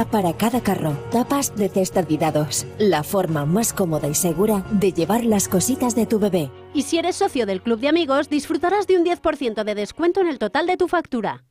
para cada carro. Tapas de Cestar Dados. La forma más cómoda y segura de llevar las cositas de tu bebé. Y si eres socio del Club de Amigos, disfrutarás de un 10% de descuento en el total de tu factura.